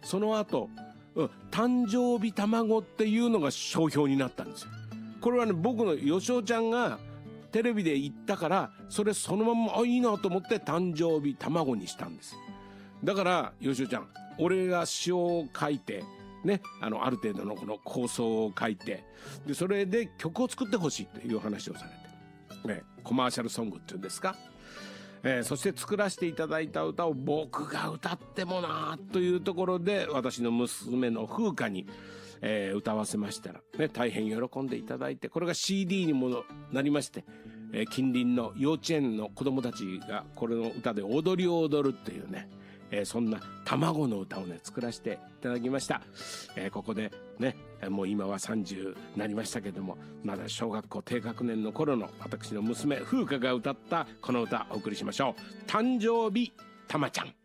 その後、誕生日卵っていうのが商標になったんですよ。これはね、僕のよしおちゃんがテレビで言ったから、それそのままいいなと思って誕生日卵にしたんです。だからよしおちゃん、俺が詩を書いてね、ある程度のこの構想を書いて、でそれで曲を作ってほしいという話をされて、コマーシャルソングっていうんですか、そして作らせていただいた歌を僕が歌ってもなというところで、私の娘の風花に、歌わせましたら、ね、大変喜んでいただいて、これが CD にもなりまして、近隣の幼稚園の子供たちがこれの歌で踊りを踊るっていうね、そんな卵の歌をね作らせていただきました。ここでね、もう今は30なりましたけども、まだ小学校低学年の頃の私の娘風花が歌ったこの歌お送りしましょう。誕生日たまちゃん。